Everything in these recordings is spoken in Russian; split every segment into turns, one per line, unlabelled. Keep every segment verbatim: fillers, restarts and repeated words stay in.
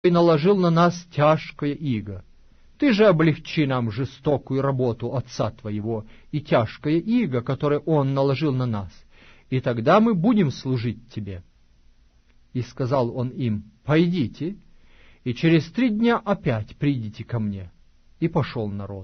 и наложил на нас тяжкое иго. Ты же облегчи нам жестокую работу отца твоего и тяжкое иго, которое он наложил на нас, и тогда мы будем служить тебе. И сказал он им: пойдите, и через три дня опять придите ко мне. И пошел народ.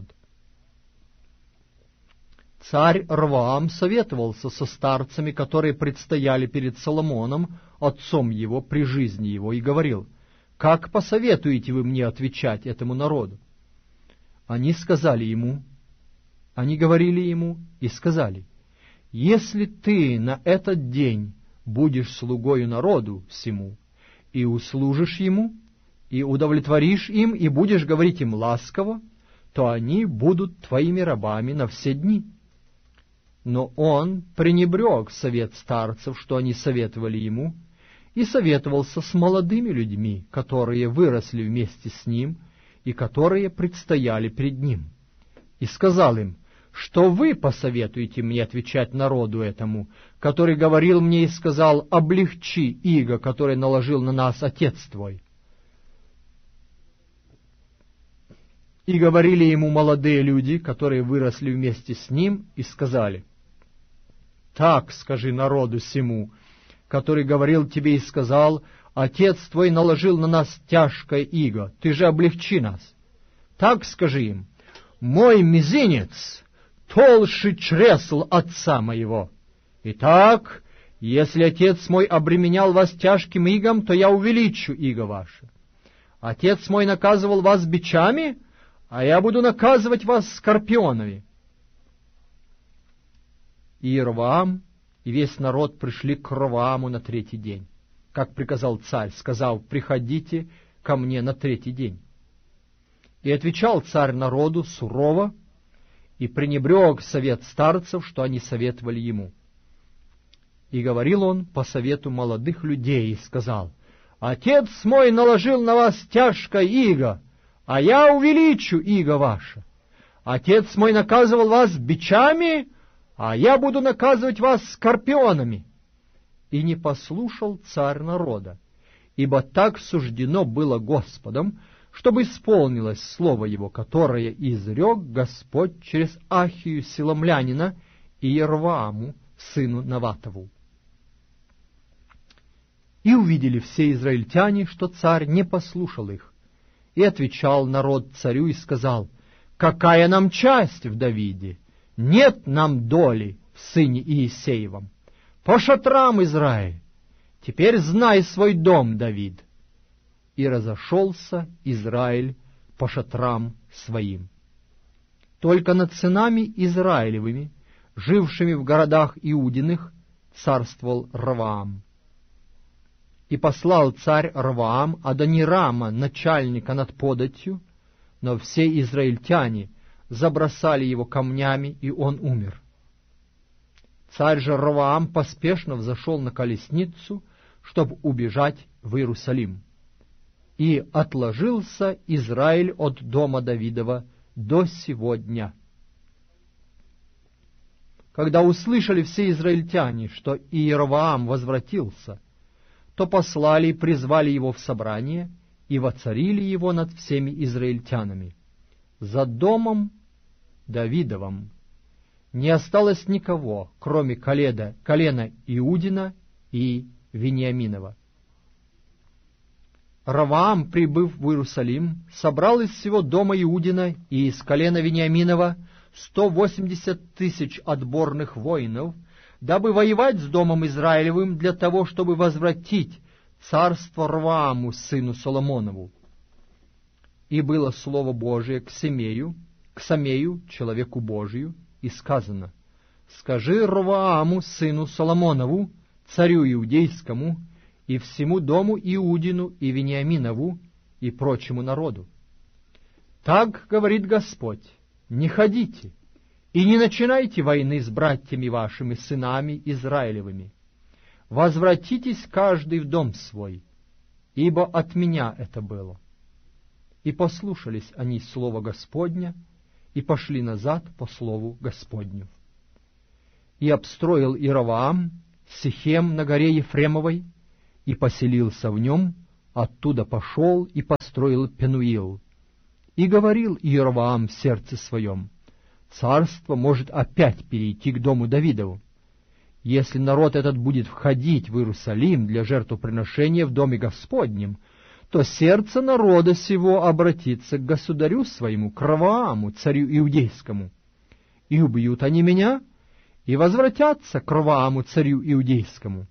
Царь Ровоам советовался со старцами, которые предстояли перед Соломоном, отцом его, при жизни его, и говорил: как посоветуете вы мне отвечать этому народу? Они сказали ему, они говорили ему и сказали: если ты на этот день будешь слугою народу всему, и услужишь ему, и удовлетворишь им, и будешь говорить им ласково, то они будут твоими рабами на все дни. Но он пренебрег совет старцев, что они советовали ему, и советовался с молодыми людьми, которые выросли вместе с ним и которые предстояли пред ним. И сказал им: что вы посоветуете мне отвечать народу этому, который говорил мне и сказал: облегчи иго, которое наложил на нас отец твой? И говорили ему молодые люди, которые выросли вместе с ним, и сказали: так скажи народу сему, который говорил тебе и сказал: отец твой наложил на нас тяжкое иго, ты же облегчи нас. Так скажи им: мой мизинец толще чресл отца моего. Итак, если отец мой обременял вас тяжким игом, то я увеличу иго ваше. Отец мой наказывал вас бичами, а я буду наказывать вас скорпионами. И Иеровоам и весь народ пришли к Ровоаму на третий день, как приказал царь, сказав: приходите ко мне на третий день. И отвечал царь народу сурово, и пренебрег совет старцев, что они советовали ему. И говорил он по совету молодых людей, и сказал: отец мой наложил на вас тяжкое иго, а я увеличу иго ваше. Отец мой наказывал вас бичами, а я буду наказывать вас скорпионами. И не послушал царь народа, ибо так суждено было Господом, чтобы исполнилось слово его, которое изрек Господь через Ахию Силомлянина и Иеровоаму, сыну Наватову. И увидели все израильтяне, что царь не послушал их, и отвечал народ царю и сказал: какая нам часть в Давиде? Нет нам доли в сыне Иисеевом. По шатрам, Израиль! Теперь знай свой дом, Давид. И разошелся Израиль по шатрам своим. Только над сынами Израилевыми, жившими в городах Иудиных, царствовал Ровоам. И послал царь Ровоам Адонирама, начальника над податью, но все израильтяне забросали его камнями, и он умер. Царь же Ровоам поспешно взошел на колесницу, чтобы убежать в Иерусалим. И отложился Израиль от дома Давидова до сего дня. Когда услышали все израильтяне, что Иеровоам возвратился, то послали и призвали его в собрание, и воцарили его над всеми израильтянами. За домом Давидовым не осталось никого, кроме колена, колена Иудина и Вениаминова. Ровоам, прибыв в Иерусалим, собрал из всего дома Иудина и из колена Вениаминова сто восемьдесят тысяч отборных воинов, дабы воевать с домом Израилевым для того, чтобы возвратить царство Ровоаму, сыну Соломонову. И было слово Божие к Семею, к Самею, человеку Божию, и сказано: скажи Ровоаму, сыну Соломонову, царю иудейскому, и всему дому Иудину и Вениаминову, и прочему народу: так говорит Господь: не ходите и не начинайте войны с братьями вашими, сынами Израилевыми. Возвратитесь каждый в дом свой, ибо от меня это было. И послушались они слова Господня, и пошли назад по слову Господню. И обстроил Иеровоам Сихем на горе Ефремовой, и поселился в нем, оттуда пошел и построил Пенуил. И говорил Иеровоам в сердце своем: царство может опять перейти к дому Давидову. Если народ этот будет входить в Иерусалим для жертвоприношения в доме Господнем, то сердце народа сего обратится к государю своему, к Ровоаму, царю иудейскому. И убьют они меня, и возвратятся к Ровоаму, царю иудейскому.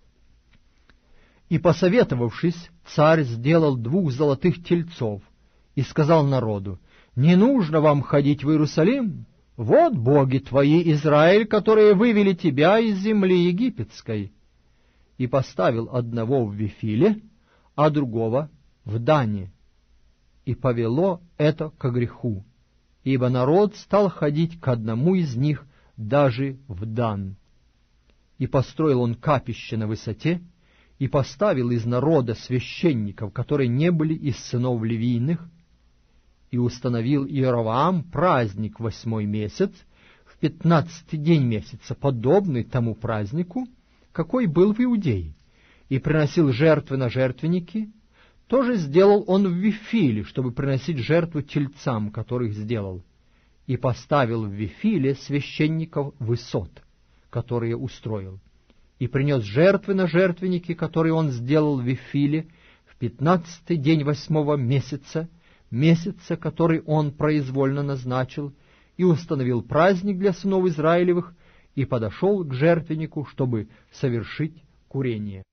И, посоветовавшись, царь сделал двух золотых тельцов и сказал народу: «Не нужно вам ходить в Иерусалим. Вот боги твои, Израиль, которые вывели тебя из земли египетской». И поставил одного в Вифиле, а другого в Дане. И повело это ко греху, ибо народ стал ходить к одному из них даже в Дан. И построил он капище на высоте, и поставил из народа священников, которые не были из сынов Левийных, и установил Иеровоам праздник в восьмой месяц, в пятнадцатый день месяца, подобный тому празднику, какой был в Иудее, и приносил жертвы на жертвенники. Тоже сделал он в Вифиле, чтобы приносить жертву тельцам, которых сделал, и поставил в Вифиле священников высот, которые устроил, и принес жертвы на жертвенники, которые он сделал в Вифиле, в пятнадцатый день восьмого месяца, месяца, который он произвольно назначил, и установил праздник для сынов Израилевых, и подошел к жертвеннику, чтобы совершить курение.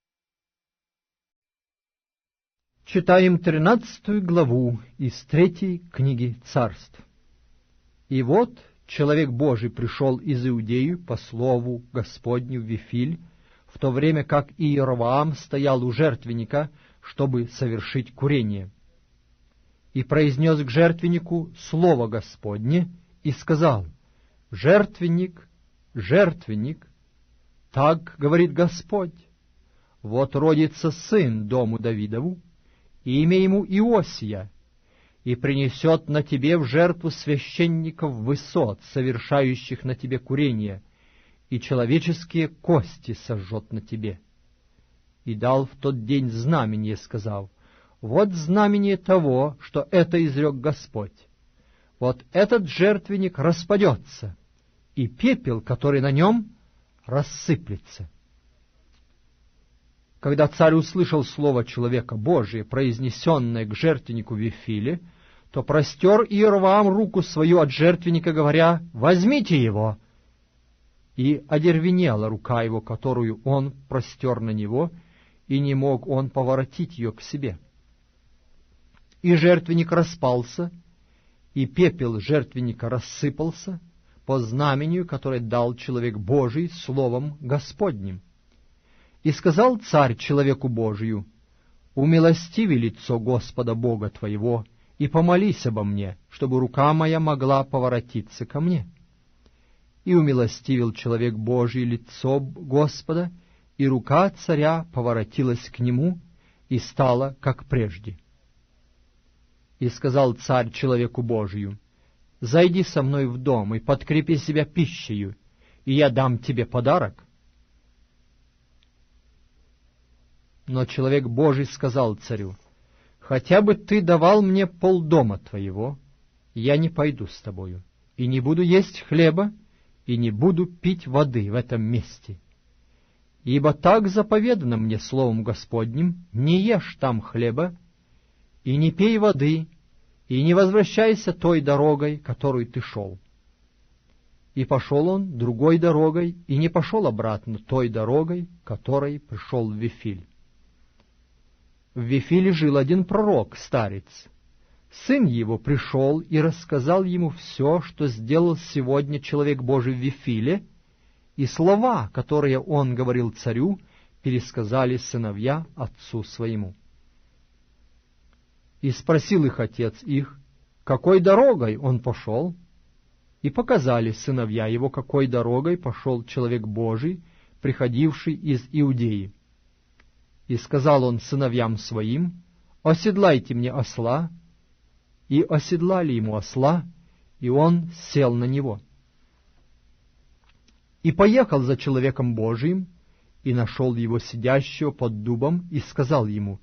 Читаем тринадцатую главу из третьей книги Царств. «И вот человек Божий пришел из Иудеи по слову Господню в Вифиль, в то время как Иеровоам стоял у жертвенника, чтобы совершить курение. И произнес к жертвеннику слово Господне, и сказал: «Жертвенник, жертвенник, так говорит Господь, вот родится сын дому Давидову, имя ему Иосия, и принесет на тебе в жертву священников высот, совершающих на тебе курение, и человеческие кости сожжет на тебе». И дал в тот день знамение, сказав: «Вот знамение того, что это изрек Господь. Вот этот жертвенник распадется, и пепел, который на нем, рассыплется». Когда царь услышал слово человека Божия, произнесенное к жертвеннику в Вифиле, то простер Иеровоам руку свою от жертвенника, говоря: «Возьмите его!» И одервенела рука его, которую он простер на него, и не мог он поворотить ее к себе. И жертвенник распался, и пепел жертвенника рассыпался по знамению, которое дал человек Божий словом Господним. И сказал царь человеку Божию: «Умилостиви лицо Господа Бога твоего, и помолись обо мне, чтобы рука моя могла поворотиться ко мне». И умилостивил человек Божий лицо Господа, и рука царя поворотилась к нему, и стала, как прежде. И сказал царь человеку Божию: «Зайди со мной в дом и подкрепи себя пищею, и я дам тебе подарок». Но человек Божий сказал царю: «Хотя бы ты давал мне полдома твоего, я не пойду с тобою, и не буду есть хлеба, и не буду пить воды в этом месте. Ибо так заповедано мне словом Господним: не ешь там хлеба, и не пей воды, и не возвращайся той дорогой, которой ты шел». И пошел он другой дорогой, и не пошел обратно той дорогой, которой пришел в Вифиль. В Вифиле жил один пророк, старец. Сын его пришел и рассказал ему все, что сделал сегодня человек Божий в Вифиле, и слова, которые он говорил царю, пересказали сыновья отцу своему. И спросил их отец их, какой дорогой он пошел, и показали сыновья его, какой дорогой пошел человек Божий, приходивший из Иудеи. И сказал он сыновьям своим: «Оседлайте мне осла». И оседлали ему осла, и он сел на него. И поехал за человеком Божиим, и нашел его сидящего под дубом, и сказал ему: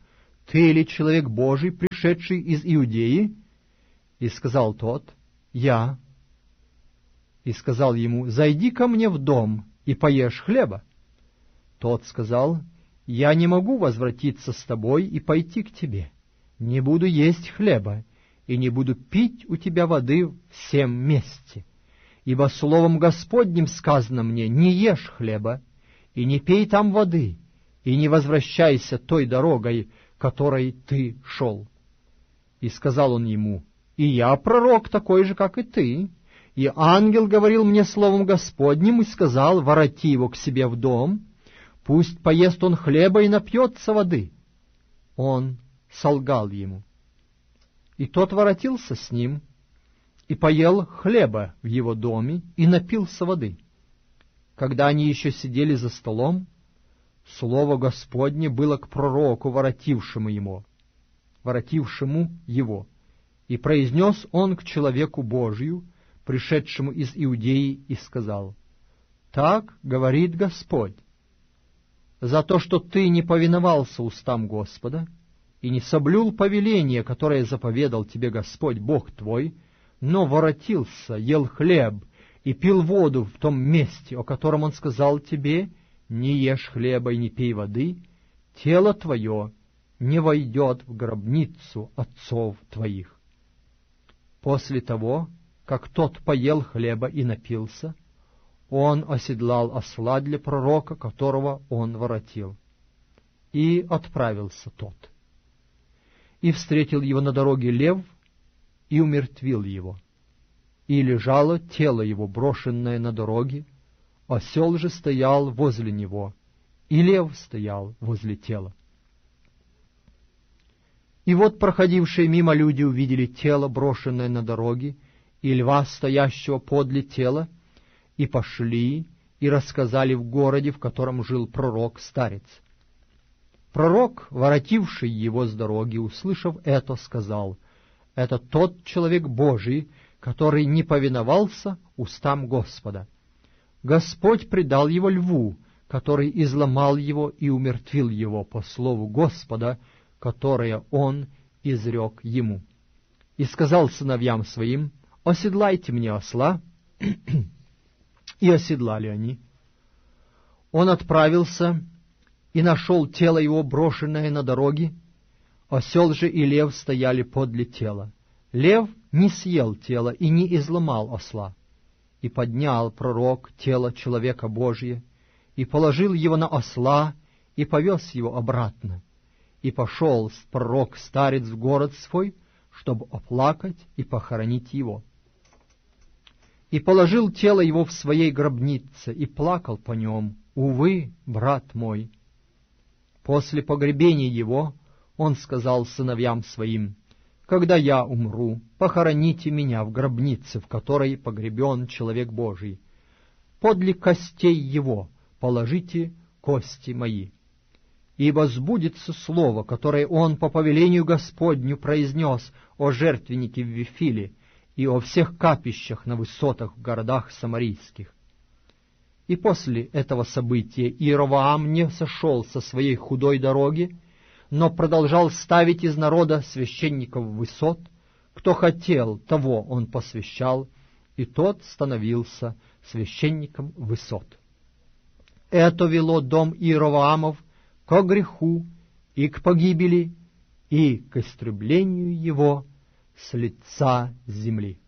ты ли человек Божий, пришедший из Иудеи? И сказал тот: я. И сказал ему: зайди ко мне в дом и поешь хлеба. Тот сказал: я не могу возвратиться с тобой и пойти к тебе. Не буду есть хлеба, и не буду пить у тебя воды в сем месте. Ибо словом Господним сказано мне: не ешь хлеба, и не пей там воды, и не возвращайся той дорогой, которой ты шел. И сказал он ему: и я пророк такой же, как и ты. И ангел говорил мне словом Господним и сказал: вороти его к себе в дом, пусть поест он хлеба и напьется воды. Он солгал ему. И тот воротился с ним, и поел хлеба в его доме, и напился воды. Когда они еще сидели за столом, слово Господне было к пророку, воротившему ему, воротившему его, и произнес он к человеку Божию, пришедшему из Иудеи, и сказал: так говорит Господь, за то, что ты не повиновался устам Господа и не соблюл повеление, которое заповедал тебе Господь Бог твой, но воротился, ел хлеб и пил воду в том месте, о котором Он сказал тебе: не ешь хлеба и не пей воды, тело твое не войдет в гробницу отцов твоих. После того, как тот поел хлеба и напился, он оседлал осла для пророка, которого он воротил, и отправился тот. И встретил его на дороге лев, и умертвил его. И лежало тело его, брошенное на дороге, осел же стоял возле него, и лев стоял возле тела. И вот проходившие мимо люди увидели тело, брошенное на дороге, и льва, стоящего подле тела, и пошли, и рассказали в городе, в котором жил пророк-старец. Пророк, воротивший его с дороги, услышав это, сказал: это тот человек Божий, который не повиновался устам Господа. Господь предал его льву, который изломал его и умертвил его по слову Господа, которое он изрек ему. И сказал сыновьям своим: оседлайте мне осла. И оседлали они. Он отправился и нашел тело его, брошенное на дороге. Осел же и лев стояли подле тела. Лев не съел тело и не изломал осла. И поднял пророк тело человека Божия, и положил его на осла, и повез его обратно. И пошел пророк-старец в город свой, чтобы оплакать и похоронить его. И положил тело его в своей гробнице, и плакал по нем: увы, брат мой. После погребения его он сказал сыновьям своим: когда я умру, похороните меня в гробнице, в которой погребен человек Божий. Подле костей его положите кости мои. Ибо сбудется слово, которое он по повелению Господню произнес о жертвеннике в Вифиле и о всех капищах на высотах в городах самарийских. И после этого события Иеровоам не сошел со своей худой дороги, но продолжал ставить из народа священников высот. Кто хотел, того он посвящал, и тот становился священником высот. Это вело дом Иеровоамов ко греху и к погибели, и к истреблению его с лица земли.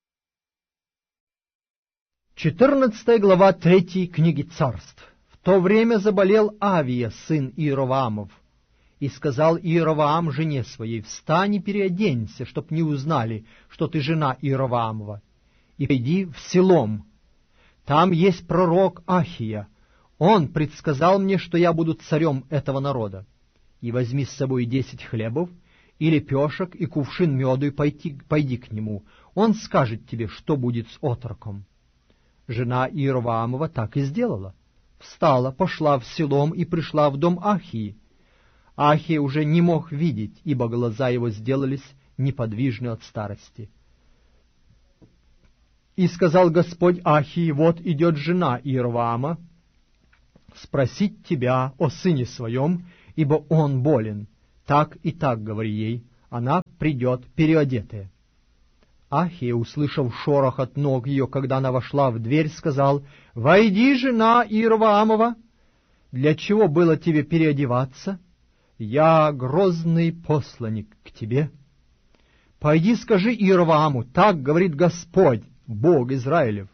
Четырнадцатая глава третьей книги Царств. В то время заболел Авия, сын Иеровоамов, и сказал Иеровоам жене своей: встань и переоденься, чтоб не узнали, что ты жена Иеровоамова, и пойди в Силом. Там есть пророк Ахия. Он предсказал мне, что я буду царем этого народа. И возьми с собой десять хлебов и лепешек, и кувшин меду, и пойди, пойди к нему. Он скажет тебе, что будет с отроком. Жена Иеровоамова так и сделала. Встала, пошла в Силом и пришла в дом Ахии. Ахия уже не мог видеть, ибо глаза его сделались неподвижны от старости. И сказал Господь Ахии: вот идет жена Иеровоама спросить тебя о сыне своем, ибо он болен. Так и так, говори ей, она придет переодетая». Ахия, услышав шорох от ног ее, когда она вошла в дверь, сказал: «Войди, жена Иеровоамова. Для чего было тебе переодеваться? Я грозный посланник к тебе. Пойди скажи Иеровоаму: так говорит Господь, Бог Израилев: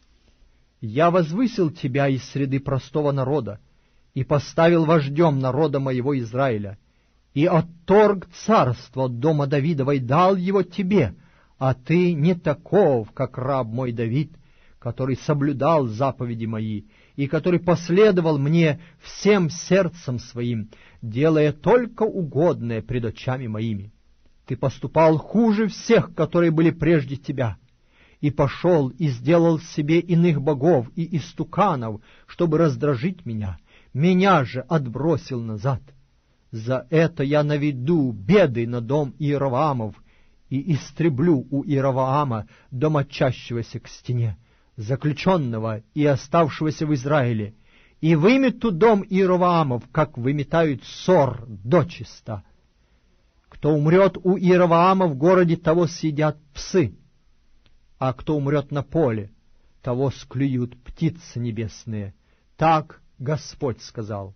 я возвысил тебя из среды простого народа и поставил вождем народа моего Израиля, и отторг царство от дома Давидова и дал его тебе, а ты не таков, как раб мой Давид, который соблюдал заповеди мои и который последовал мне всем сердцем своим, делая только угодное пред очами моими. Ты поступал хуже всех, которые были прежде тебя, и пошел и сделал себе иных богов и истуканов, чтобы раздражить меня, меня же отбросил назад. За это я наведу беды на дом Иеровоамов и истреблю у Иеровоама, домочащегося к стене, заключенного и оставшегося в Израиле, и вымету дом Иеровоамов, как выметают сор дочиста. Кто умрет у Иеровоама в городе, того съедят псы, а кто умрет на поле, того склюют птицы небесные. Так Господь сказал.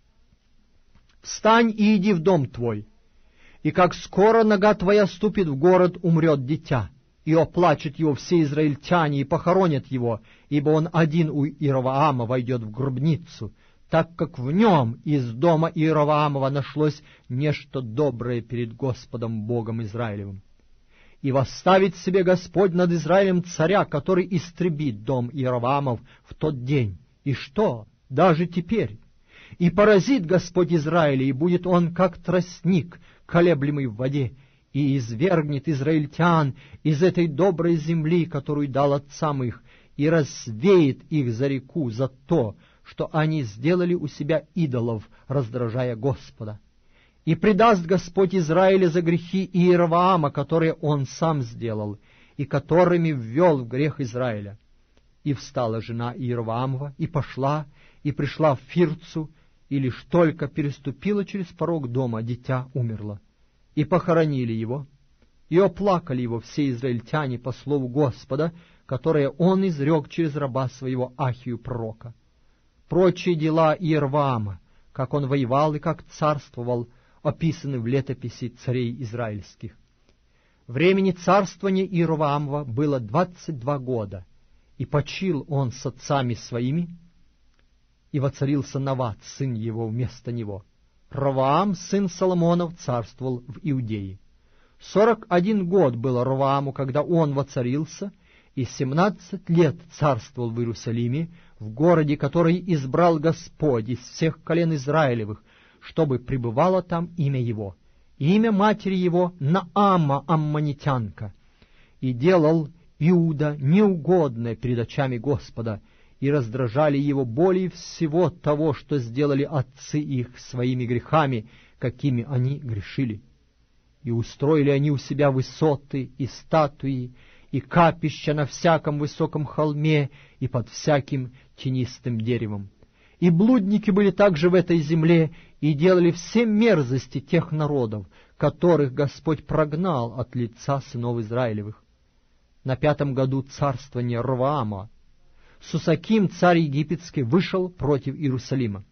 Встань и иди в дом твой, и как скоро нога твоя ступит в город, умрет дитя, и оплачут его все израильтяне и похоронят его, ибо он один у Иеровоама войдет в гробницу, так как в нем из дома Иеровоамова нашлось нечто доброе перед Господом Богом Израилевым. И восставит себе Господь над Израилем царя, который истребит дом Иеровоамов в тот день. И что? Даже теперь. И поразит Господь Израиля, и будет он, как тростник, колеблемый в воде, и извергнет израильтян из этой доброй земли, которую дал отцам их, и развеет их за реку за то, что они сделали у себя идолов, раздражая Господа. И предаст Господь Израиля за грехи Иеровоама, которые он сам сделал, и которыми ввел в грех Израиля. И встала жена Иеровоамова, и пошла, и пришла в Фирцу, и лишь только переступила через порог дома, дитя умерло. И похоронили его, и оплакали его все израильтяне по слову Господа, которое он изрек через раба своего Ахию пророка. Прочие дела Иеровоама, как он воевал и как царствовал, описаны в летописи царей израильских. Времени царствования Иеровоамова было двадцать два года, и почил он с отцами своими, и воцарился Нават, сын его, вместо него. Ровоам, сын Соломонов, царствовал в Иудее. Сорок один год было Ровоаму, когда он воцарился, и семнадцать лет царствовал в Иерусалиме, в городе, который избрал Господь из всех колен Израилевых, чтобы пребывало там имя его. Имя матери его Наама аммонитянка. И делал Иуда неугодное перед очами Господа, и раздражали его более всего того, что сделали отцы их своими грехами, какими они грешили. И устроили они у себя высоты и статуи, и капища на всяком высоком холме и под всяким тенистым деревом. И блудники были также в этой земле, и делали все мерзости тех народов, которых Господь прогнал от лица сынов Израилевых. На пятом году царствования Ровоама Сусаким, царь египетский, вышел против Иерусалима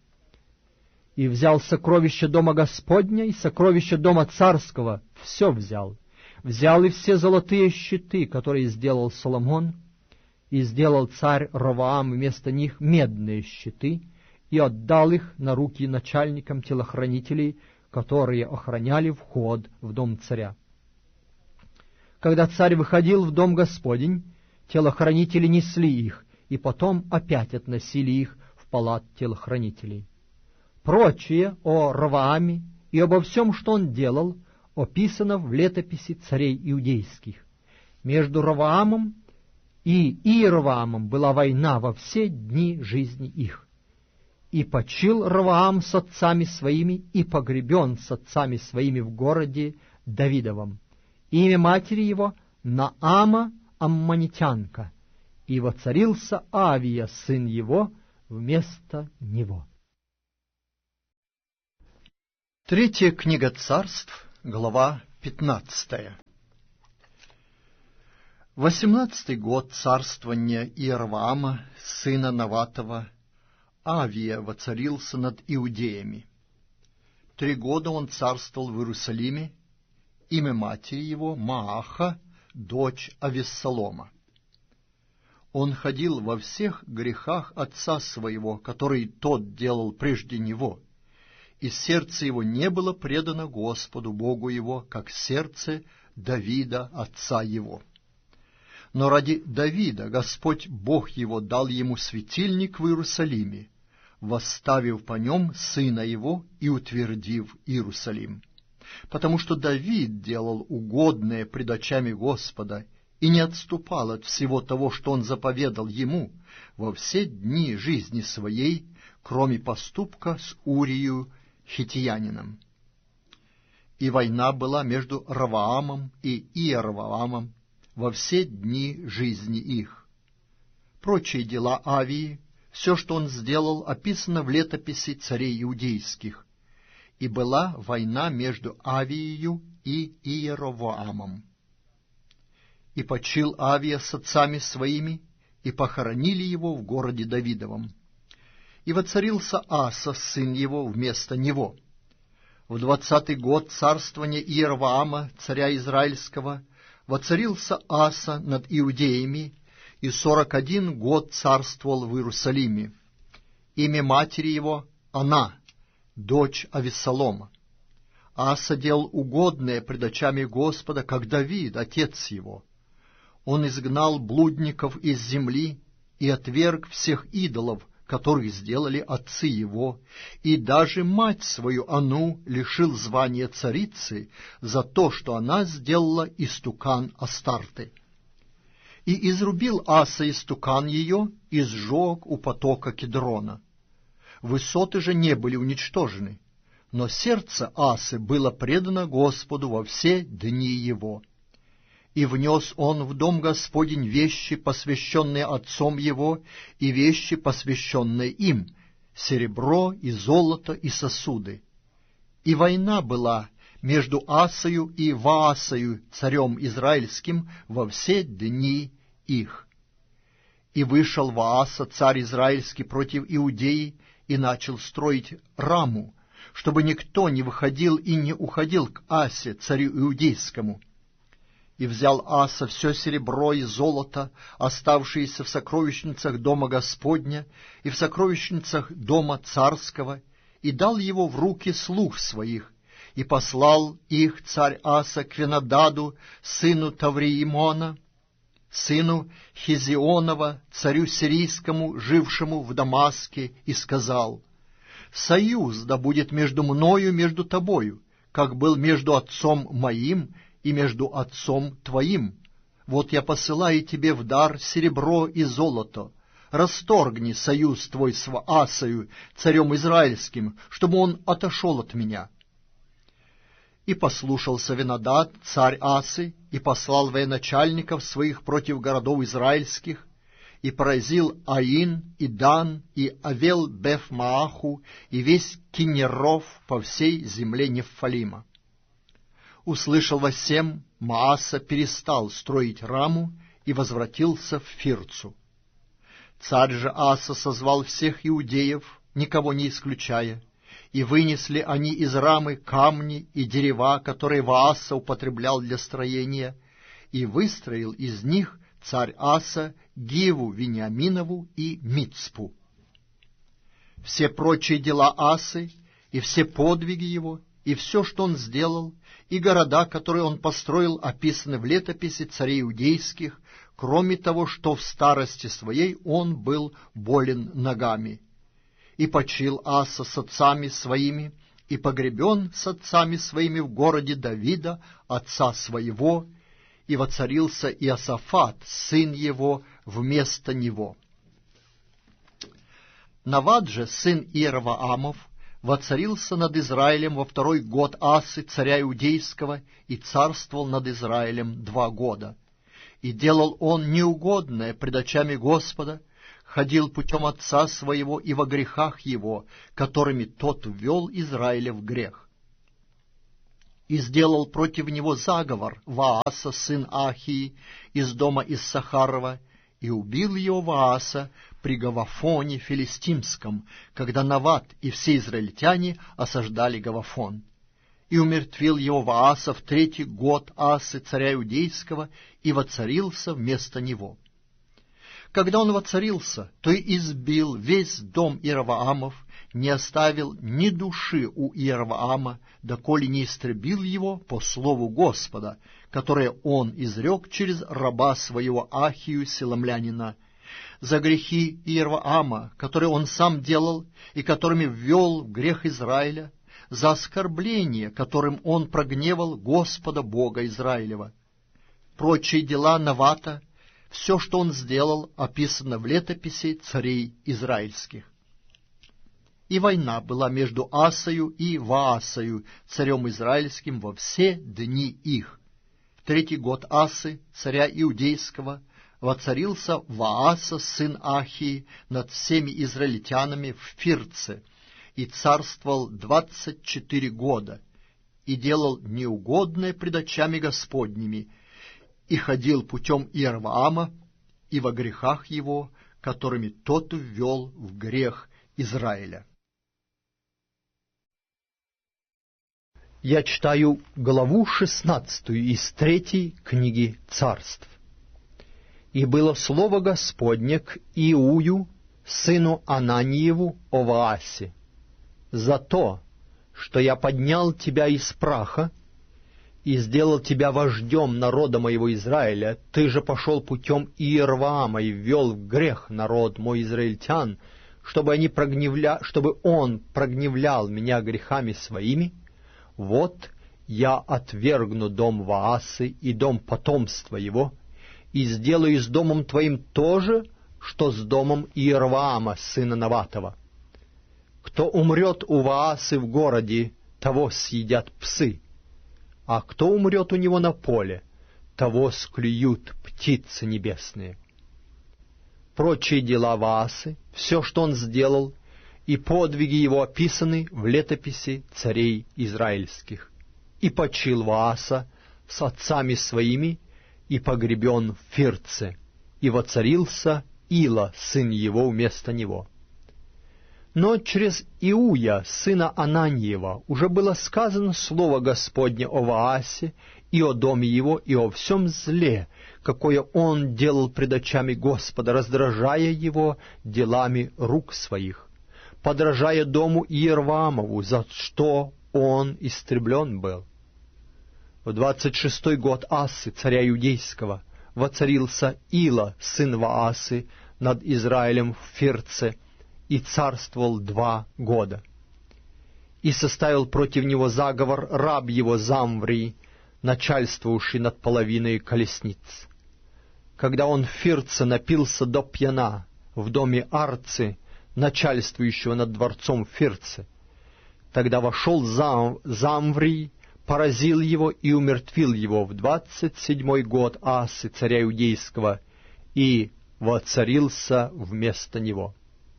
и взял сокровища дома Господня и сокровища дома царского, все взял. Взял и все золотые щиты, которые сделал Соломон, и сделал царь Ровоам вместо них медные щиты, и отдал их на руки начальникам телохранителей, которые охраняли вход в дом царя. Когда царь выходил в дом Господень, телохранители несли их, и потом опять относили их в палат телохранителей. Прочее о Ровоаме и обо всем, что он делал, описано в летописи царей иудейских. Между Ровоамом и Иеровоамом была война во все дни жизни их. И почил Ровоам с отцами своими, и погребен с отцами своими в городе Давидовом. Имя матери его Наама аммонитянка, и воцарился Авия, сын его, вместо него. Третья книга Царств, глава пятнадцатая. Восемнадцатый год царствования Иеровоама, сына Наватова, Авия воцарился над иудеями. Три года он царствовал в Иерусалиме, имя матери его Мааха, дочь Авессалома. Он ходил во всех грехах отца своего, который тот делал прежде него, и сердце его не было предано Господу Богу его, как сердце Давида, отца его. Но ради Давида Господь Бог его дал ему светильник в Иерусалиме, восставив по нем сына его и утвердив Иерусалим. Потому что Давид делал угодное пред очами Господа и не отступал от всего того, что он заповедал ему во все дни жизни своей, кроме поступка с Урию хиттиянином. И война была между Ровоамом и Иеровоамом во все дни жизни их. Прочие дела Авии, все, что он сделал, описано в летописи царей иудейских. И была война между Авией и Иеровоамом. И почил Авия с отцами своими, и похоронили его в городе Давидовом. И воцарился Аса, сын его, вместо него. В двадцатый год царствования Иеровоама, царя Израильского, воцарился Аса над иудеями, и сорок один год царствовал в Иерусалиме. Имя матери его Ана, дочь Авессалома. Аса делал угодное пред очами Господа, как Давид, отец его. Он изгнал блудников из земли и отверг всех идолов, которых сделали отцы его, и даже мать свою Ану лишил звания царицы за то, что она сделала истукан Астарты. И изрубил Аса истукан ее и сжег у потока Кедрона. Высоты же не были уничтожены, но сердце Асы было предано Господу во все дни его. И внес он в дом Господень вещи, посвященные отцом его, и вещи, посвященные им, серебро и золото и сосуды. И война была между Асою и Ваасою, царем израильским, во все дни их. И вышел Вааса, царь израильский, против Иудеи, и начал строить Раму, чтобы никто не выходил и не уходил к Асе, царю иудейскому. И взял Аса все серебро и золото, оставшиеся в сокровищницах дома Господня и в сокровищницах дома царского, и дал его в руки слуг своих, и послал их царь Аса к Венададу, сыну Тавриимона, сыну Хизионова, царю сирийскому, жившему в Дамаске, и сказал: «Союз да будет между мною, между тобою, как был между отцом моим и между отцом твоим. Вот я посылаю тебе в дар серебро и золото. Расторгни союз твой с Асою, царем израильским, чтобы он отошел от меня». И послушался Венадад, царь Асы, и послал военачальников своих против городов израильских, и поразил Аин, и Дан, и Авел-Беф-Мааху, и весь Кинеров по всей земле Неффалима. Услышал во всем, Мааса перестал строить Раму и возвратился в Фирцу. Царь же Аса созвал всех иудеев, никого не исключая, и вынесли они из Рамы камни и дерева, которые Вааса употреблял для строения, и выстроил из них царь Аса Гиву Вениаминову и Мицпу. Все прочие дела Асы и все подвиги его, и все, что он сделал, и города, которые он построил, описаны в летописи царей иудейских, кроме того, что в старости своей он был болен ногами. И почил Аса с отцами своими, и погребен с отцами своими в городе Давида, отца своего, и воцарился Иосафат, сын его, вместо него. Навад же, сын Иеровоамов, воцарился над Израилем во второй год Асы, царя иудейского, и царствовал над Израилем два года. И делал он неугодное пред очами Господа, ходил путем отца своего и во грехах его, которыми тот ввел Израиля в грех.
И сделал против него заговор Вааса, сын Ахии, из дома Иссахарова, и убил его Вааса при Гавафоне филистимском, когда Нават и все израильтяне осаждали Гавафон. И умертвил его Вааса в третий год Асы, царя Иудейского, и воцарился вместо него. Когда он воцарился, то и избил весь дом Иеровоамов, не оставил ни души у Иеровоама, доколе не истребил его по слову Господа, которое он изрек через раба своего Ахию Силомлянина, за грехи Иеровоама, которые он сам делал и которыми ввел в грех Израиля, за оскорбление, которым он прогневал Господа Бога Израилева. Прочие дела Навата, все, что он сделал, описано в летописи царей израильских. И война была между Асою и Ваасою, царем израильским, во все дни их. В третий год Асы, царя Иудейского, воцарился Вааса, сын Ахии, над всеми израильтянами в Фирце, и царствовал двадцать четыре года, и делал неугодное пред очами Господними, и ходил путем Иеровоама и во грехах его, которыми тот ввел в грех Израиля.
Я читаю главу шестнадцатую из третьей книги Царств. «И было слово Господне к Иую, сыну Ананиеву, о Ваасе, за то, что я поднял тебя из праха и сделал тебя вождем народа моего Израиля, ты же пошел путем Иеровоама и ввел в грех народ мой израильтян, чтобы, они прогневля... чтобы он прогневлял меня грехами своими. Вот я отвергну дом Ваасы и дом потомства его, и сделаю с домом твоим то же, что с домом Иеровоама, сына Наватова. Кто умрет у Ваасы в городе, того съедят псы, а кто умрет у него на поле, того склюют птицы небесные. Прочие дела Ваасы, все, что он сделал, и подвиги его описаны в летописи царей израильских. И почил Вааса с отцами своими, и погребен в Фирце, и воцарился Ила, сын его, вместо него. Но через Иуя, сына Ананиева, уже было сказано слово Господне о Ваасе и о доме его, и о всем зле, какое он делал пред очами Господа, раздражая его делами рук своих, подражая дому Иеровоамову, за что он истреблен был. В двадцать шестой год Асы, царя Иудейского, воцарился Ила, сын Ваасы, над Израилем в Фирце, и царствовал два года. И составил против него заговор раб его Замврий, начальствовавший над половиной колесниц. Когда он в Фирце напился до пьяна в доме Арцы, начальствующего над дворцом Фирце, тогда вошел Зам, Замврий, поразил его и умертвил его в двадцать седьмой год Асы, царя Иудейского, и воцарился вместо него.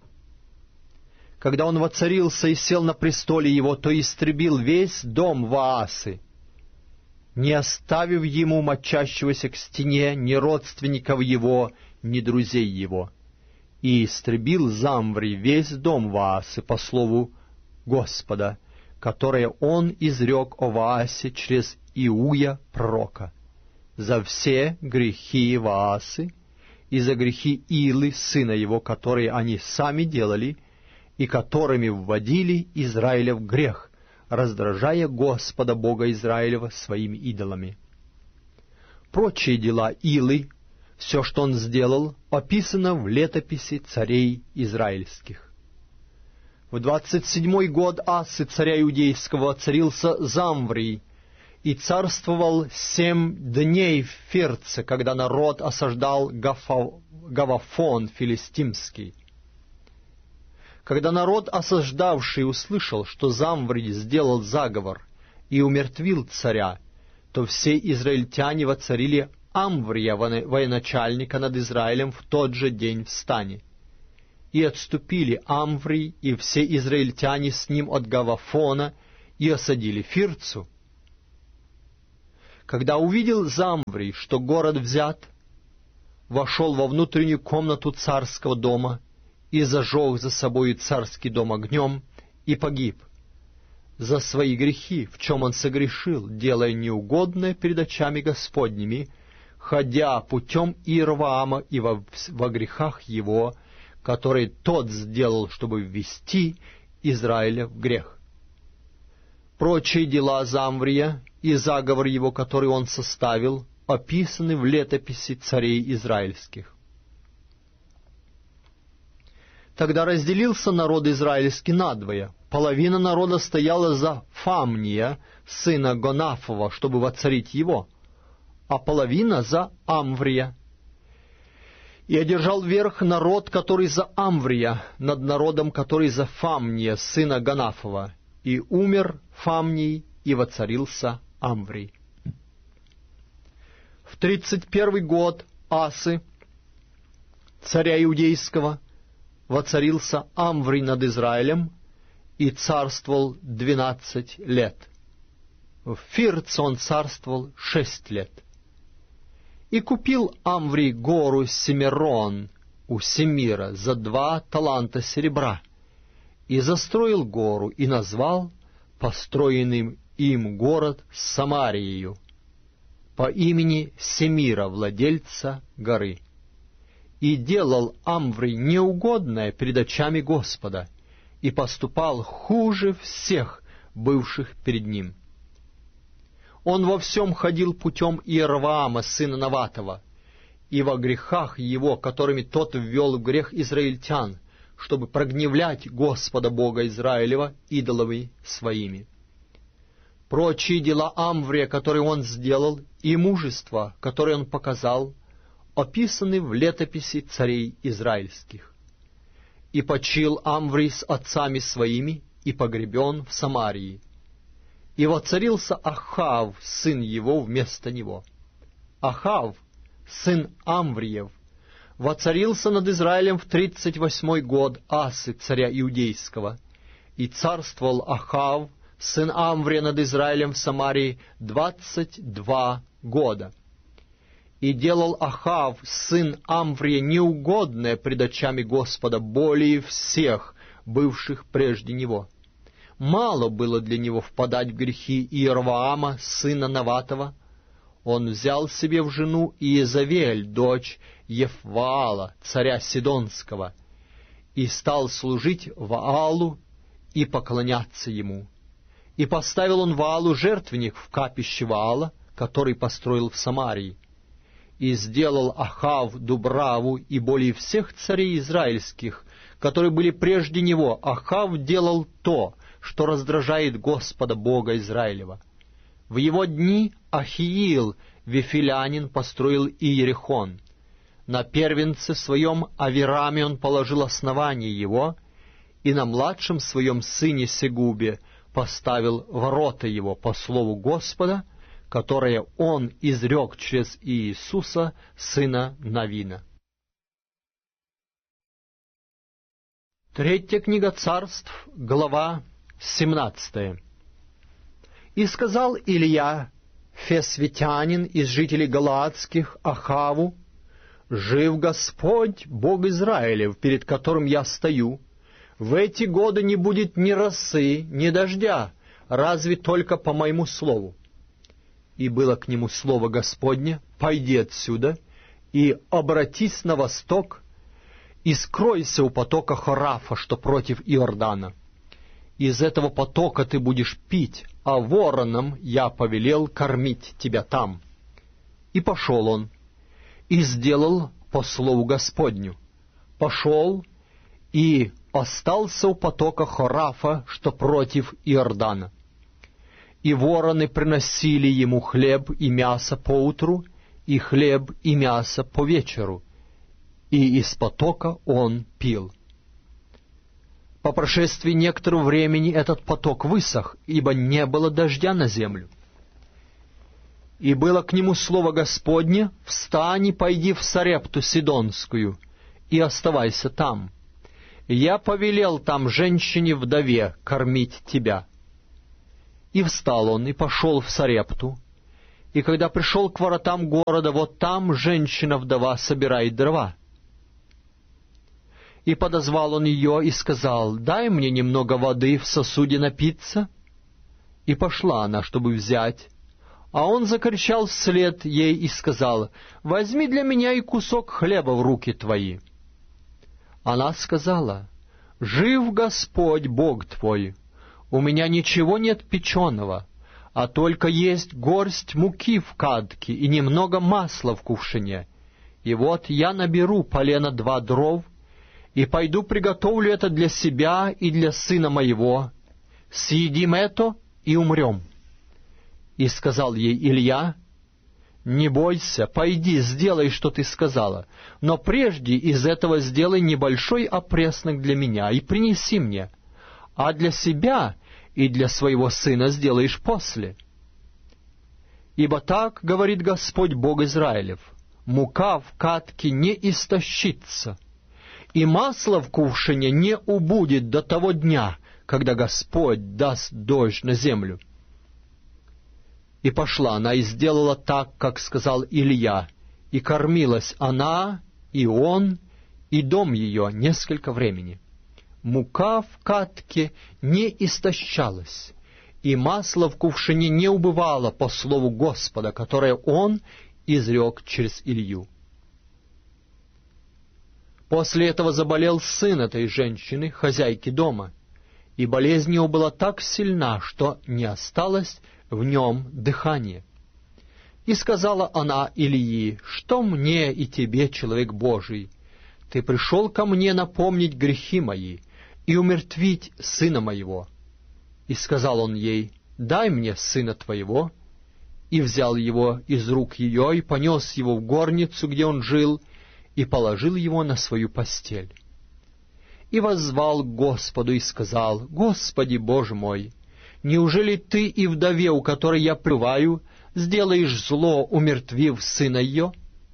Когда он воцарился и сел на престоле его, то истребил весь дом Ваасы, не оставив ему мочащегося к стене ни родственников его, ни друзей его. И истребил Замврий весь дом Ваасы по слову Господа, которое он изрек о Ваасе через Иуя пророка, за все грехи Ваасы и за грехи Илы, сына его, которые они сами делали, и которыми вводили Израиля в грех, раздражая Господа Бога Израилева своими идолами. Прочие дела Илы, все, что он сделал, описано в летописи царей израильских. В двадцать седьмой год Асы, царя Иудейского, воцарился Замврий, и царствовал семь дней в Фирце, когда народ осаждал Гафа... Гавафон филистимский. Когда народ, осаждавший, услышал, что Замврий сделал заговор и умертвил царя, то все израильтяне воцарили Амврия, военачальника над Израилем, в тот же день в стане. И отступили Амврий и все израильтяне с ним от Гавафона и осадили Фирцу.
Когда увидел Замврий, что город взят, вошел во внутреннюю комнату царского дома и зажег за собой царский дом огнем и погиб за свои грехи, в чем он согрешил, делая неугодное перед очами Господними, ходя путем Иеровоама и во, во грехах его, которые тот сделал, чтобы ввести Израиля в грех. Прочие дела Замврия и заговор его, который он составил, описаны в летописи царей израильских. Тогда разделился народ израильский надвое. Половина народа стояла за Фамния, сына Гонафова, чтобы воцарить его, а половина за Амврия. И одержал верх народ, который за Амврия, над народом, который за Фамния, сына Гонафова. И умер Фамний, и воцарился Амврий. В тридцать первый год Асы, царя Иудейского, воцарился Амврий над Израилем и царствовал двенадцать лет. В Фирце он царствовал шесть лет. И купил Амврий гору Семирон у Семира за два таланта серебра, и застроил гору, и назвал построенным им город Самариею по имени Семира, владельца горы. И делал Амврий неугодное пред очами Господа, и поступал хуже всех бывших перед ним. Он во всем ходил путем Иеровоама, сына Наватова, и во грехах его, которыми тот ввел в грех израильтян, чтобы прогневлять Господа Бога Израилева идолами своими. Прочие дела Амврия, которые он сделал, и мужество, которое он показал, описаны в летописи царей израильских. И почил Амврий с отцами своими, и погребен в Самарии. И воцарился Ахав, сын его, вместо него. Ахав, сын Амвриев, воцарился над Израилем в тридцать восьмой год Асы, царя Иудейского, и царствовал Ахав, сын Амврия, над Израилем в Самарии двадцать два года. И делал Ахав, сын Амврия, неугодное пред очами Господа более всех, бывших прежде него. Мало было для него впадать в грехи Иеровоама, сына Наватова. Он взял себе в жену Иезавель, дочь Ефваала, царя Сидонского, и стал служить Ваалу и поклоняться ему. И поставил он Ваалу жертвенник в капище Ваала, который построил в Самарии. И сделал Ахав Дубраву и более всех царей израильских, которые были прежде него. Ахав делал то, что раздражает Господа Бога Израилева. В его дни Ахиил, вифилянин, построил Иерихон. На первенце своем Авираме он положил основание его, и на младшем своем сыне Сегубе поставил ворота его по слову Господа, которое он изрек через Иисуса, сына Навина. Третья книга Царств, глава семнадцатая. «И сказал Илья, фесвитянин из жителей Галаадских, Ахаву: жив Господь, Бог Израилев, перед которым я стою, в эти годы не будет ни росы, ни дождя, разве только по моему слову. И было к нему слово Господне: пойди отсюда и обратись на восток, и скройся у потока Хорафа, что против Иордана. Из этого потока ты будешь пить, а воронам я повелел кормить тебя там. И пошел он, и сделал по слову Господню. Пошел и остался у потока Хорафа, что против Иордана. И вороны приносили ему хлеб и мясо поутру, и хлеб и мясо по вечеру, и из потока он пил. По прошествии некоторого времени этот поток высох, ибо не было дождя на землю. И было к нему слово Господне: встань и пойди в Сарепту Сидонскую, и оставайся там. Я повелел там женщине-вдове кормить тебя. И встал он, и пошел в Сарепту, И когда пришел к воротам города, вот там женщина-вдова собирает дрова. И подозвал он ее и сказал: «Дай мне немного воды в сосуде напиться». И пошла она, чтобы взять. А он закричал вслед ей и сказал: «Возьми для меня и кусок хлеба в руки твои». Она сказала: «Жив Господь Бог твой, у меня ничего нет печеного, а только есть горсть муки в кадке и немного масла в кувшине. И вот я наберу полено два дров, и пойду приготовлю это для себя и для сына моего. Съедим это и умрем». И сказал ей Илья: «Не бойся, пойди, сделай, что ты сказала, но прежде из этого сделай небольшой опреснок для меня и принеси мне, а для себя и для своего сына сделаешь после. Ибо так говорит Господь Бог Израилев: мука в кадке не истощится, и масло в кувшине не убудет до того дня, когда Господь даст дождь на землю». И пошла она и сделала так, как сказал Илья, и кормилась она, и он, и дом ее несколько времени. Мука в кадке не истощалась, и масло в кувшине не убывало по слову Господа, которое он изрек через Илью. После этого заболел сын этой женщины, хозяйки дома, и болезнь его была так сильна, что не осталось в нем дыхания. И сказала она Илии: «Что мне и тебе, человек Божий? Ты пришел ко мне напомнить грехи мои и умертвить сына моего». И сказал он ей: «Дай мне сына твоего». И взял его из рук ее и понес его в горницу, где он жил, и положил его на свою постель. И воззвал к Господу и сказал: «Господи, Боже мой, неужели ты и вдове, у которой я пребываю, сделаешь зло, умертвив сына ее?»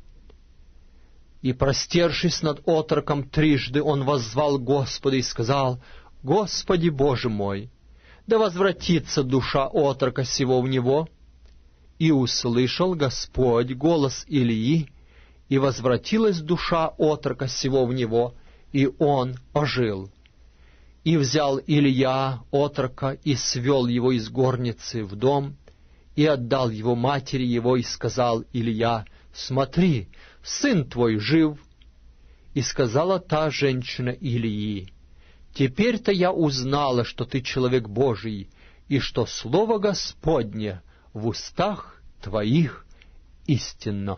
И, простершись над отроком трижды, он воззвал к Господу и сказал: «Господи, Боже мой, да возвратится душа отрока сего в него». И услышал Господь голос Илии, и возвратилась душа отрока сего в него, и он ожил. И взял Илья отрока и свел его из горницы в дом, и отдал его матери его, и сказал Илья: «Смотри, сын твой жив». И сказала та женщина Илии: «Теперь-то я узнала, что ты человек Божий, и что слово Господне в устах твоих истинно».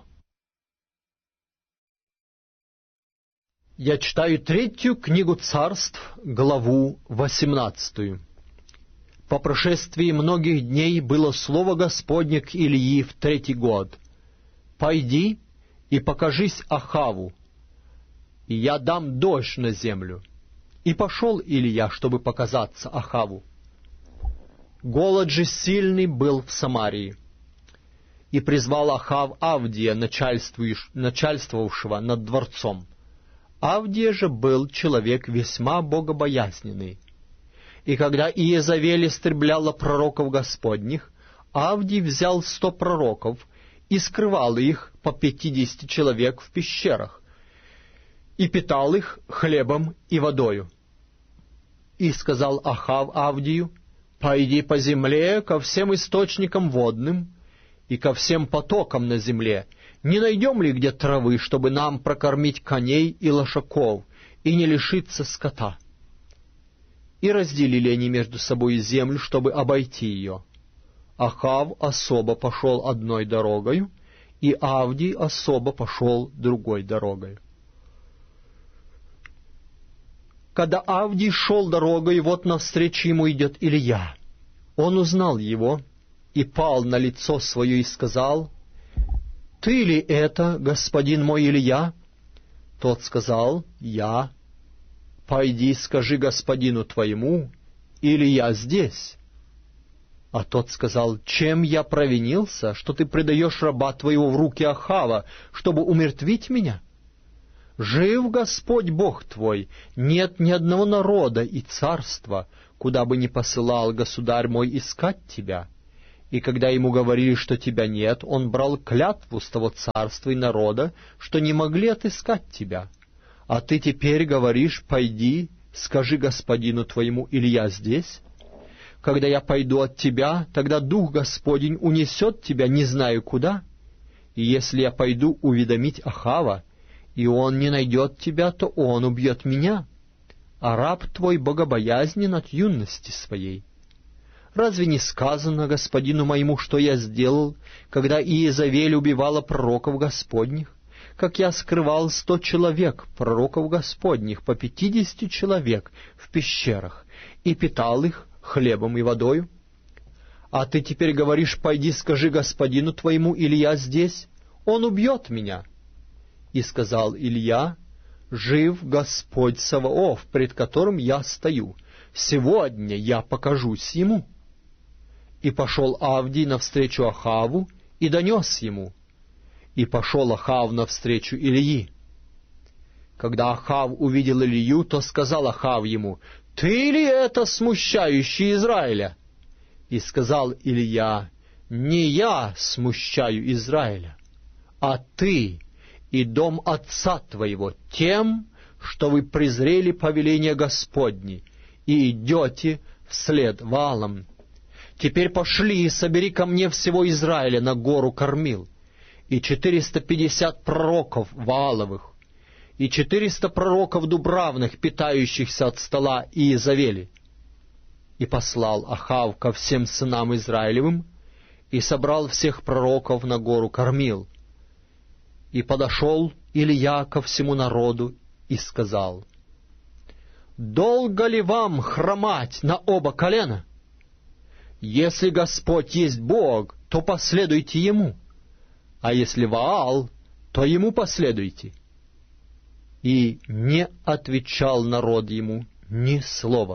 Я читаю третью книгу Царств, главу восемнадцатую. По прошествии многих дней было слово Господне к Илии в третий год: «Пойди и покажись Ахаву, и я дам дождь на землю». И пошел Илия, чтобы показаться Ахаву. Голод же сильный был в Самарии. И призвал Ахав Авдия, начальствовавшего над дворцом. Авдия же был человек весьма богобоязненный. И когда Иезавель истребляла пророков Господних, Авдий взял сто пророков и скрывал их по пятидесяти человек в пещерах, и питал их хлебом и водою. И сказал Ахав Авдию: «Пойди по земле ко всем источникам водным и ко всем потокам на земле, не найдем ли где травы, чтобы нам прокормить коней и лошаков, и не лишиться скота?» И разделили они между собой землю, чтобы обойти ее. Ахав особо пошел одной дорогою, и Авдий особо пошел другой дорогой. Когда Авдий шел дорогой, вот навстречу ему идет Илья. Он узнал его и пал на лицо свое и сказал: «Ты ли это, господин мой Илья?» Тот сказал: «Я». «Пойди, скажи господину твоему, Илья здесь». А тот сказал: «Чем я провинился, что ты предаешь раба твоего в руки Ахава, чтобы умертвить меня? Жив Господь Бог твой, нет ни одного народа и царства, куда бы ни посылал государь мой искать тебя. И когда ему говорили, что тебя нет, он брал клятву с того царства и народа, что не могли отыскать тебя. А ты теперь говоришь: пойди, скажи господину твоему, или я здесь? Когда я пойду от тебя, тогда Дух Господень унесет тебя не знаю куда. И если я пойду уведомить Ахава, и он не найдет тебя, то он убьет меня. А раб твой богобоязнен от юности своей. Разве не сказано господину моему, что я сделал, когда Иезавель убивала пророков Господних? Как я скрывал сто человек, пророков Господних, по пятидесяти человек в пещерах, и питал их хлебом и водою? А ты теперь говоришь: пойди, скажи господину твоему, или я здесь? Он убьет меня. И сказал Илья: жив Господь Саваоф, пред которым я стою, сегодня я покажусь ему. И пошел Авдий навстречу Ахаву и донес ему. И пошел Ахав навстречу Илии. Когда Ахав увидел Илью, то сказал Ахав ему: «Ты ли это смущающий Израиля?» И сказал Илья: «Не я смущаю Израиля, а ты и дом отца твоего тем, что вы презрели повеление Господне и идете вслед Ваалам. Теперь пошли и собери ко мне всего Израиля на гору Кормил, и четыреста пятьдесят пророков Вааловых, и четыреста пророков дубравных, питающихся от стола Иезавели». И послал Ахав ко всем сынам Израилевым, и собрал всех пророков на гору Кормил. И подошел Илья ко всему народу и сказал: «Долго ли вам хромать на оба колена? Если Господь есть Бог, то последуйте Ему, а если Ваал, то Ему последуйте». И не отвечал народ ему ни слова.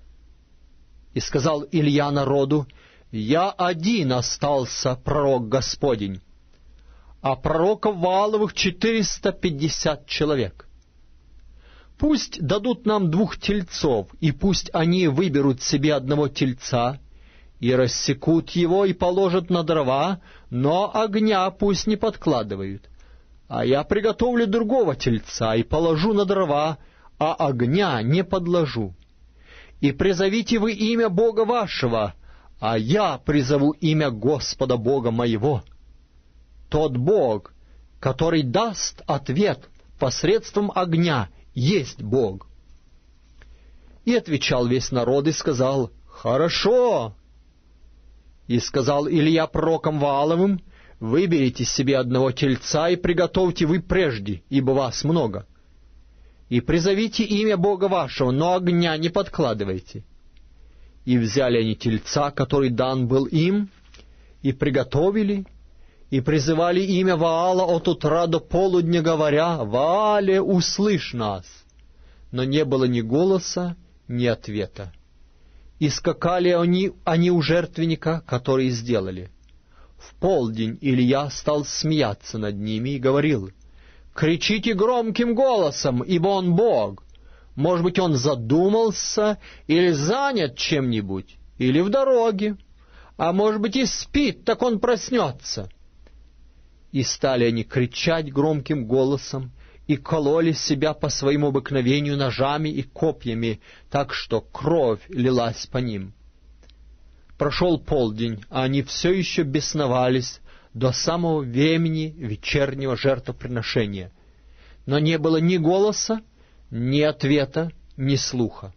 И сказал Илья народу: «Я один остался пророк Господень, а пророков Вааловых четыреста пятьдесят человек. Пусть дадут нам двух тельцов, и пусть они выберут себе одного тельца, и рассекут его, и положат на дрова, но огня пусть не подкладывают. А я приготовлю другого тельца, и положу на дрова, а огня не подложу. И призовите вы имя Бога вашего, а я призову имя Господа Бога моего. Тот Бог, который даст ответ посредством огня, есть Бог». И отвечал весь народ и сказал: «Хорошо». И сказал Илья пророкам Вааловым: «Выберите себе одного тельца и приготовьте вы прежде, ибо вас много. И призовите имя Бога вашего, но огня не подкладывайте». И взяли они тельца, который дан был им, и приготовили, и призывали имя Ваала от утра до полудня, говоря: «Ваале, услышь нас!» Но не было ни голоса, ни ответа. И скакали они, они у жертвенника, который сделали. В полдень Илья стал смеяться над ними и говорил: «Кричите громким голосом, ибо он Бог. Может быть, он задумался или занят чем-нибудь, или в дороге, а может быть, и спит, так он проснется». И стали они кричать громким голосом, и кололи себя по своему обыкновению ножами и копьями, так что кровь лилась по ним. Прошел полдень, а они все еще бесновались до самого времени вечернего жертвоприношения, но не было ни голоса, ни ответа, ни слуха.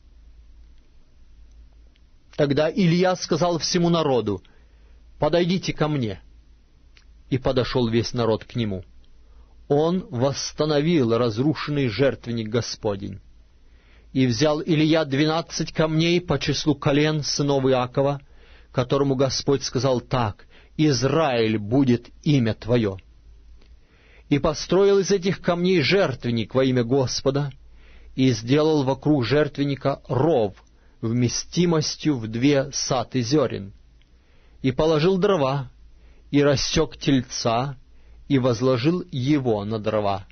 Тогда Илья сказал всему народу: «Подойдите ко мне». И подошел весь народ к нему. Он восстановил разрушенный жертвенник Господень. И взял Илья двенадцать камней по числу колен сынов Иакова, которому Господь сказал так: «Израиль будет имя твое». И построил из этих камней жертвенник во имя Господа, и сделал вокруг жертвенника ров вместимостью в две саты зерен, и положил дрова, и рассек тельца, и возложил его на дрова.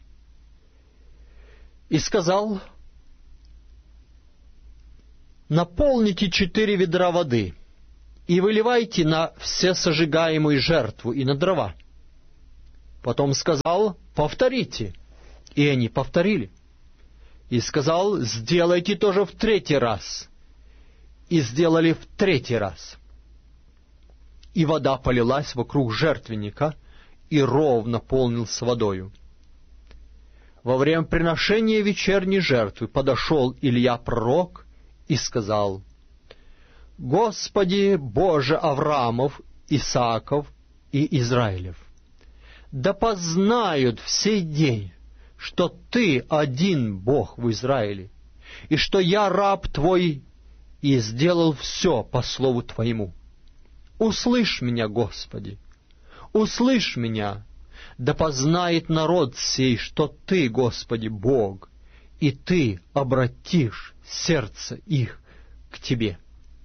И сказал: «Наполните четыре ведра воды, и выливайте на всесожигаемую жертву и на дрова». Потом сказал: «Повторите». И они повторили. И сказал: «Сделайте тоже в третий раз». И сделали в третий раз. И вода полилась вокруг жертвенника, и ров наполнился водою. Во время приношения вечерней жертвы подошел Илья пророк и сказал: «Господи Боже Авраамов, Исааков и Израилев, да познают в сей день, что Ты один Бог в Израиле, и что я раб Твой, и сделал все по слову Твоему. Услышь меня, Господи, услышь меня, да познает народ сей, что Ты, Господи, Бог, и Ты обратишь сердце их к Тебе».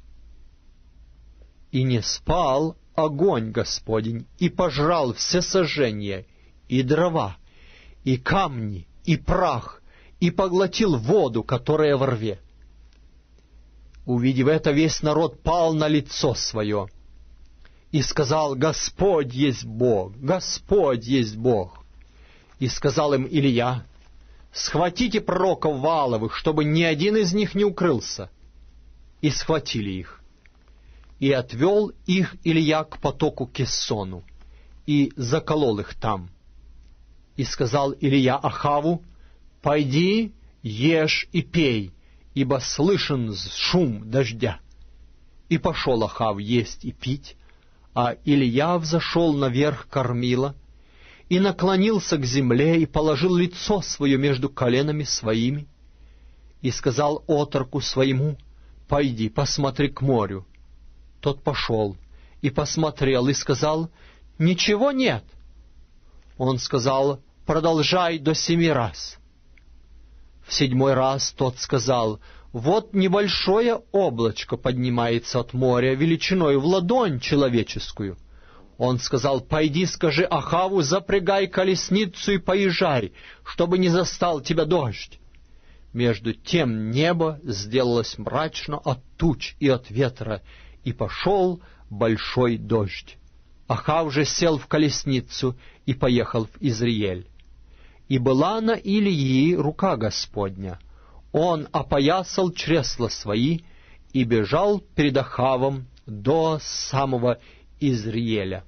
И не спал огонь Господень, и пожрал все сожжения, и дрова, и камни, и прах, и поглотил воду, которая во рве. Увидев это, весь народ пал на лицо свое и сказал: «Господь есть Бог, Господь есть Бог». И сказал им Илия: «Схватите пророков Вааловых, чтобы ни один из них не укрылся». И схватили их. И отвел их Илия к потоку Кессону, и заколол их там. И сказал Илия Ахаву: «Пойди, ешь и пей, ибо слышен шум дождя». И пошел Ахав есть и пить, а Илия взошел наверх кормила, и наклонился к земле, и положил лицо свое между коленами своими, и сказал отроку своему: «Пойди, посмотри к морю». Тот пошел и посмотрел, и сказал: «Ничего нет». Он сказал: «Продолжай до семи раз». В седьмой раз тот сказал: «Вот небольшое облачко поднимается от моря, величиной в ладонь человеческую». Он сказал: «Пойди, скажи Ахаву, запрягай колесницу и поезжай, чтобы не застал тебя дождь». Между тем небо сделалось мрачно от туч и от ветра, и пошел большой дождь. Ахав же сел в колесницу и поехал в Изриель. И была на Илии рука Господня. Он опоясал чресла свои и бежал перед Ахавом до самого Изриеля.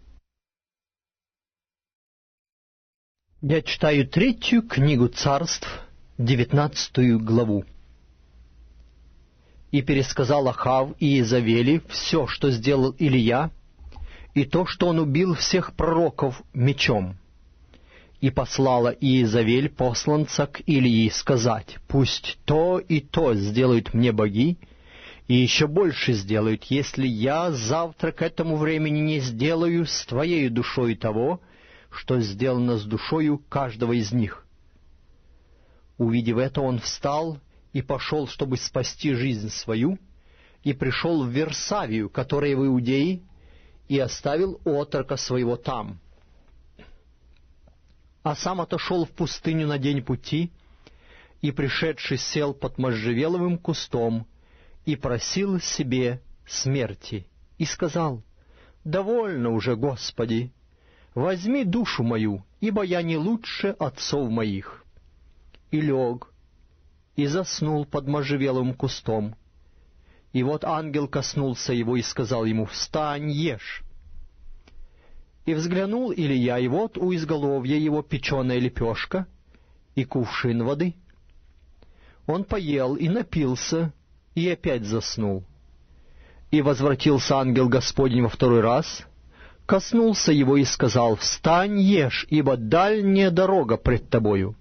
Я читаю третью книгу Царств, девятнадцатую главу. И пересказал Ахав и Иезавели все, что сделал Илия, и то, что он убил всех пророков мечом. И послала Иезавель посланца к Илии сказать: «Пусть то и то сделают мне боги, и еще больше сделают, если я завтра к этому времени не сделаю с твоей душой того, что сделано с душою каждого из них». Увидев это, он встал и пошел, чтобы спасти жизнь свою, и пришел в Версавию, которая в Иудее, и оставил отрока своего там. А сам отошел в пустыню на день пути, и, пришедший, сел под можжевеловым кустом, и просил себе смерти, и сказал: «Довольно уже, Господи, возьми душу мою, ибо я не лучше отцов моих». И лег, и заснул под можжевеловым кустом. И вот ангел коснулся его и сказал ему: «Встань, ешь». И взглянул Илия, и вот у изголовья его печеная лепешка и кувшин воды. Он поел и напился, и опять заснул. И возвратился ангел Господень во второй раз, коснулся его и сказал: «Встань, ешь, ибо дальняя дорога пред тобою».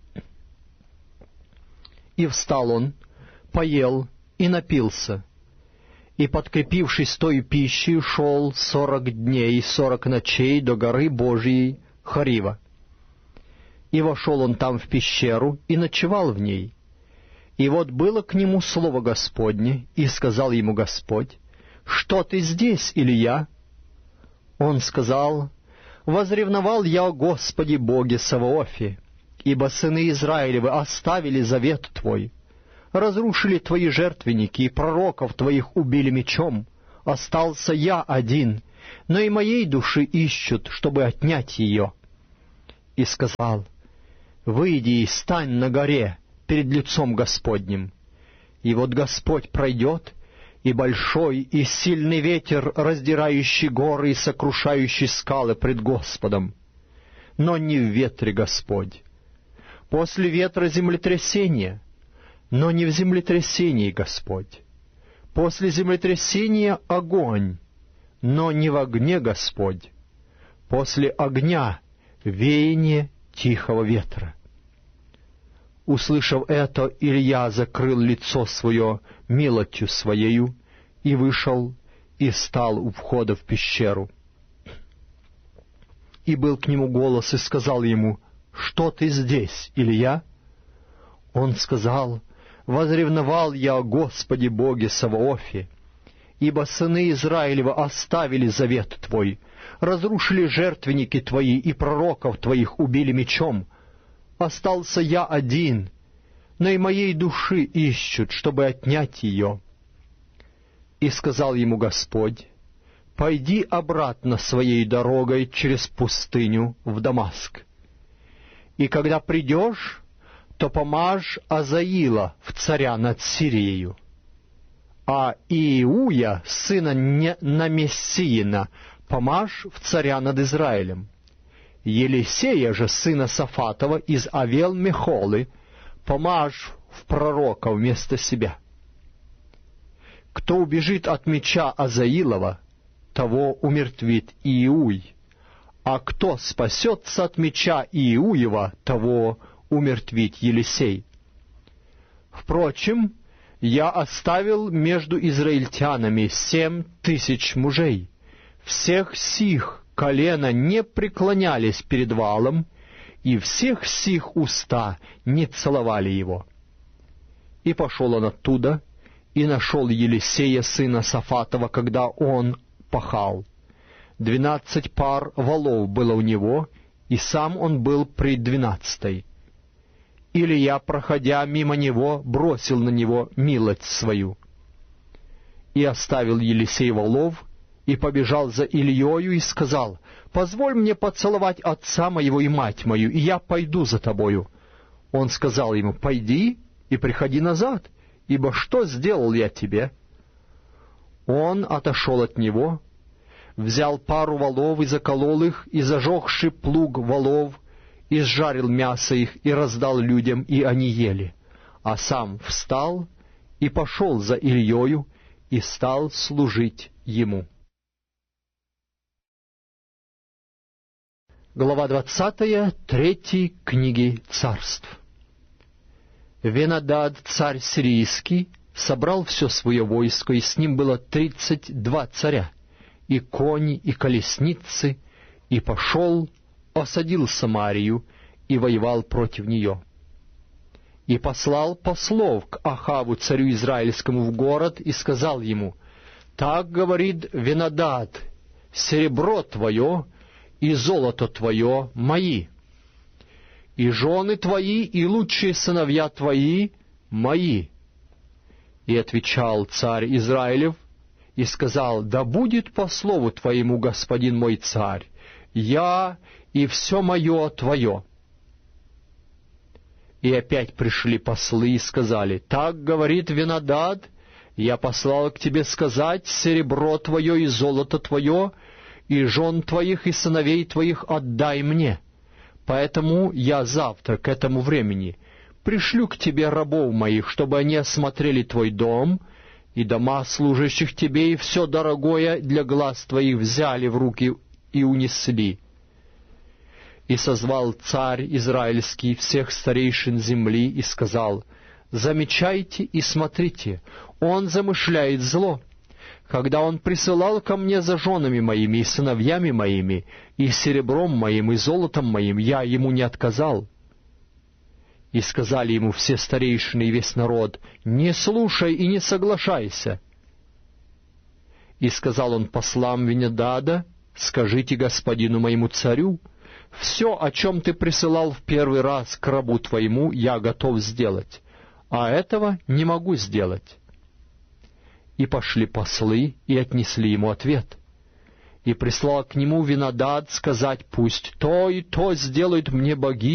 И встал он, поел и напился, и, подкрепившись той пищей, шел сорок дней и сорок ночей до горы Божией Хорива. И вошел он там в пещеру и ночевал в ней. И вот было к нему слово Господне, и сказал ему Господь: «Что ты здесь, Илия?» Он сказал: «Возревновал я о Господе Боге Саваофе, ибо сыны Израилевы оставили завет Твой, разрушили Твои жертвенники, и пророков Твоих убили мечом, Остался я один, но и моей души ищут, чтобы отнять ее. И сказал: выйди и стань на горе перед лицом Господним. И вот Господь пройдет, и большой и сильный ветер, раздирающий горы и сокрушающий скалы пред Господом. Но не в ветре Господь. После ветра землетрясение, но не в землетрясении Господь. После землетрясения огонь, но не в огне Господь. После огня веяние тихого ветра. Услышав это, Илья закрыл лицо свое милостью своею и вышел и стал у входа в пещеру. И был к нему голос, и сказал ему: «Что ты здесь, Илья?» Он сказал: «Возревновал я о Господе Боге Саваофе, ибо сыны Израилева оставили завет Твой, разрушили жертвенники Твои и пророков Твоих убили мечом. Остался я один, но и моей души ищут, чтобы отнять ее». И сказал ему Господь: «Пойди обратно своей дорогой через пустыню в Дамаск. И когда придешь, то помажь Азаила в царя над Сирией, а Иуя, сына Намессиина, помажь в царя над Израилем. Елисея же, сына Сафатова, из Авел-Мехолы, помажь в пророка вместо себя. Кто убежит от меча Азаилова, того умертвит Иуй, а кто спасется от меча Иуева, того умертвит Елисей. Впрочем, я оставил между израильтянами семь тысяч мужей. Всех сих колена не преклонялись перед валом, и всех сих уста не целовали его. И пошел он оттуда, и нашел Елисея, сына Сафатова, когда он пахал. Двенадцать пар волов было у него, и сам он был при двенадцатой. Илья, проходя мимо него, бросил на него милость свою. И оставил Елисей волов, и побежал за Ильею, и сказал: «Позволь мне поцеловать отца моего и мать мою, и я пойду за тобою». Он сказал ему: «Пойди и приходи назад, ибо что сделал я тебе?» Он отошел от него, взял пару волов и заколол их, и, зажегши плуг волов, и сжарил мясо их, и раздал людям, и они ели. А сам встал и пошел за Ильею, и стал служить ему. Глава двадцатая, третьей книги Царств. Венадад, царь сирийский, собрал все свое войско, и с ним было тридцать два царя, и кони, и колесницы, и пошел, осадил Самарию и воевал против нее. И послал послов к Ахаву, царю израильскому, в город, и сказал ему: «Так говорит Венадад: серебро твое и золото твое мои, и жены твои и лучшие сыновья твои мои». И отвечал царь Израилев и сказал: «Да будет по слову твоему, господин мой царь, я и все мое твое». И опять пришли послы и сказали: «Так говорит Венадад: я послал к тебе сказать: серебро твое и золото твое, и жен твоих и сыновей твоих отдай мне. Поэтому я завтра к этому времени пришлю к тебе рабов моих, чтобы они осмотрели твой дом и дома служащих тебе, и все дорогое для глаз твоих взяли в руки и унесли». И созвал царь израильский всех старейшин земли и сказал: «Замечайте и смотрите, он замышляет зло. Когда он присылал ко мне за женами моими и сыновьями моими, и серебром моим, и золотом моим, я ему не отказал». И сказали ему все старейшины и весь народ: «Не слушай и не соглашайся». И сказал он послам Венадада: «Скажите господину моему царю: все, о чем ты присылал в первый раз к рабу твоему, я готов сделать, а этого не могу сделать». И пошли послы и отнесли ему ответ. И прислал к нему Винодад сказать: «Пусть то и то сделают мне боги,